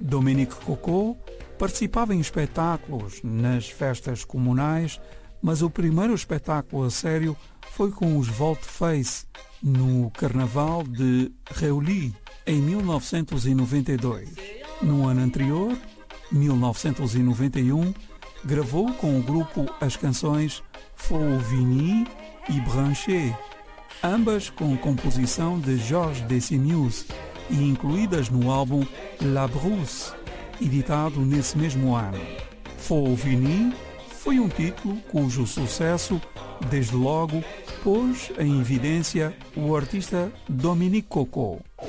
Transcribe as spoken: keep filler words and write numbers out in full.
Dominique Cocot participava em espetáculos nas festas comunais, mas o primeiro espetáculo a sério foi com os Volte-Face no Carnaval de Reuilly, em mil novecentos e noventa e dois. No ano anterior, mil novecentos e noventa e um, gravou com o grupo as canções Fauvigny e Branché, ambas com composição de Georges Décimus e incluídas no álbum La Brousse, editado nesse mesmo ano. Fauvigny foi um título cujo sucesso, desde logo, pôs em evidência o artista Dominique Cocot.